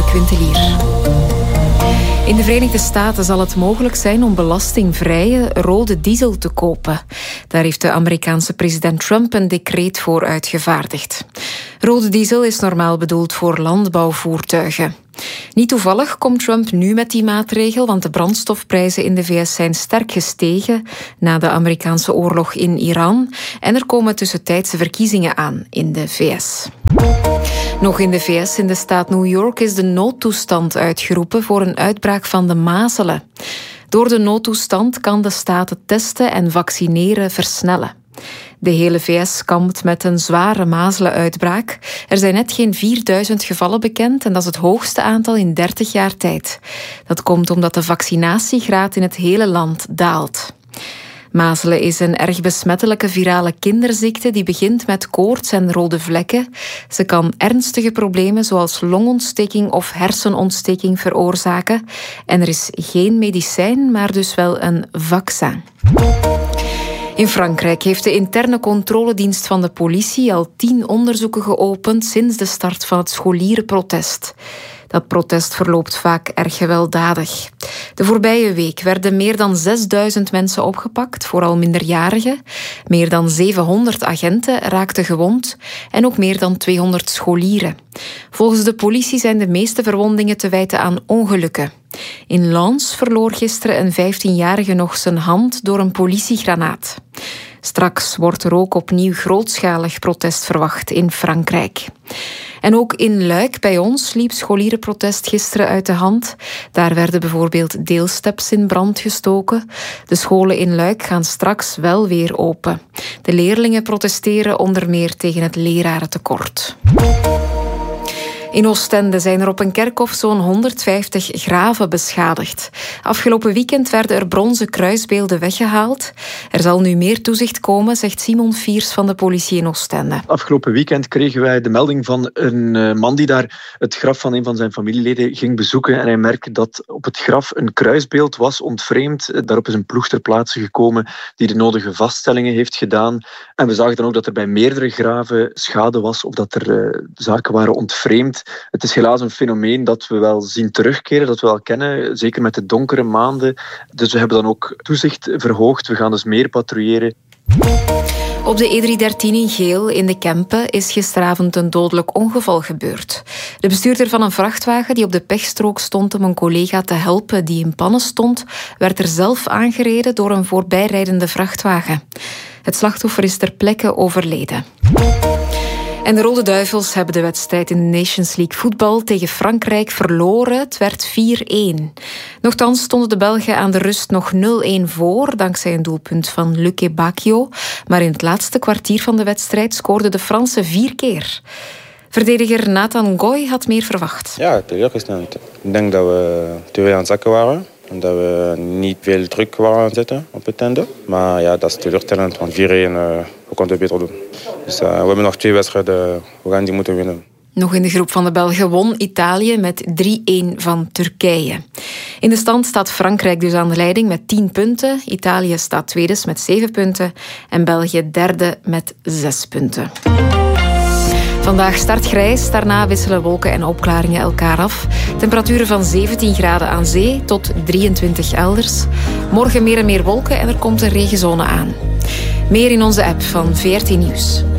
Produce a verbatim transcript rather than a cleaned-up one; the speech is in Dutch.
Quintelier. In de Verenigde Staten zal het mogelijk zijn om belastingvrije rode diesel te kopen. Daar heeft de Amerikaanse president Trump een decreet voor uitgevaardigd. Rode diesel is normaal bedoeld voor landbouwvoertuigen. Niet toevallig komt Trump nu met die maatregel, want de brandstofprijzen in de V S zijn sterk gestegen na de Amerikaanse oorlog in Iran en er komen tussentijdse verkiezingen aan in de V S. Nog in de V S, in de staat New York, is de noodtoestand uitgeroepen voor een uitbraak van de mazelen. Door de noodtoestand kan de staat het testen en vaccineren versnellen. De hele V S kampt met een zware mazelenuitbraak. Er zijn net geen vierduizend gevallen bekend en dat is het hoogste aantal in dertig jaar tijd. Dat komt omdat de vaccinatiegraad in het hele land daalt. Mazelen is een erg besmettelijke virale kinderziekte die begint met koorts en rode vlekken. Ze kan ernstige problemen zoals longontsteking of hersenontsteking veroorzaken. En er is geen medicijn, maar dus wel een vaccin. In Frankrijk heeft de interne controledienst van de politie al tien onderzoeken geopend sinds de start van het scholierenprotest. Dat protest verloopt vaak erg gewelddadig. De voorbije week werden meer dan zesduizend mensen opgepakt, vooral minderjarigen. Meer dan zevenhonderd agenten raakten gewond en ook meer dan tweehonderd scholieren. Volgens de politie zijn de meeste verwondingen te wijten aan ongelukken. In Lens verloor gisteren een vijftienjarige nog zijn hand door een politiegranaat. Straks wordt er ook opnieuw grootschalig protest verwacht in Frankrijk. En ook in Luik bij ons liep scholierenprotest gisteren uit de hand. Daar werden bijvoorbeeld deelsteps in brand gestoken. De scholen in Luik gaan straks wel weer open. De leerlingen protesteren onder meer tegen het lerarentekort. In Oostende zijn er op een kerkhof zo'n honderdvijftig graven beschadigd. Afgelopen weekend werden er bronzen kruisbeelden weggehaald. Er zal nu meer toezicht komen, zegt Simon Fiers van de politie in Oostende. Afgelopen weekend kregen wij de melding van een man die daar het graf van een van zijn familieleden ging bezoeken. En hij merkte dat op het graf een kruisbeeld was ontvreemd. Daarop is een ploeg ter plaatse gekomen die de nodige vaststellingen heeft gedaan. En we zagen dan ook dat er bij meerdere graven schade was of dat er uh, zaken waren ontvreemd. Het is helaas een fenomeen dat we wel zien terugkeren, dat we wel kennen, zeker met de donkere maanden. Dus we hebben dan ook toezicht verhoogd. We gaan dus meer patrouilleren. Op de E driehonderddertien in Geel in de Kempen is gisteravond een dodelijk ongeval gebeurd. De bestuurder van een vrachtwagen die op de pechstrook stond om een collega te helpen die in pannen stond, werd er zelf aangereden door een voorbijrijdende vrachtwagen. Het slachtoffer is ter plekke overleden. En de Rode Duivels hebben de wedstrijd in de Nations League voetbal tegen Frankrijk verloren. Het werd vier-één. Nochtans stonden de Belgen aan de rust nog nul-één voor, dankzij een doelpunt van Luque Bacchio. Maar in het laatste kwartier van de wedstrijd scoorden de Fransen vier keer. Verdediger Nathan Goy had meer verwacht. Ja, teleurgesteld. Ik denk dat we te veel aan het zakken waren. En dat we niet veel druk waren aan het zetten op het einde. Maar ja, dat is teleurstellend, want vier-één, uh, we konden het beter doen. Dus uh, we hebben nog twee wedstrijden, we gaan die moeten winnen. Nog in de groep van de Belgen won Italië met drie-één van Turkije. In de stand staat Frankrijk dus aan de leiding met tien punten. Italië staat tweede met zeven punten. En België derde met zes punten. Vandaag start grijs, daarna wisselen wolken en opklaringen elkaar af. Temperaturen van zeventien graden aan zee tot drieëntwintig elders. Morgen meer en meer wolken en er komt een regenzone aan. Meer in onze app van V R T Nieuws.